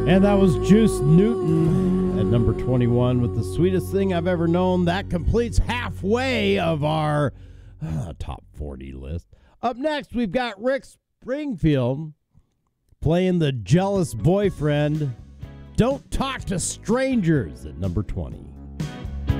And that was Juice Newton at number 21 with The Sweetest Thing I've Ever Known. That completes halfway of our top 40 list. Up next, we've got Rick Springfield playing The Jealous Boyfriend. Don't Talk to Strangers at number 20.